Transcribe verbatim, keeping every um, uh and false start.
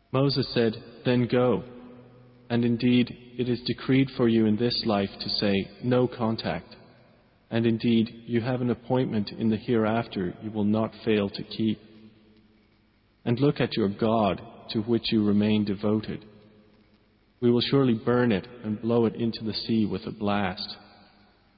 Moses said, "Then go. And indeed, it is decreed for you in this life to say, 'No contact.' And indeed, you have an appointment in the hereafter you will not fail to keep. And look at your God, to which you remain devoted. We will surely burn it and blow it into the sea with a blast.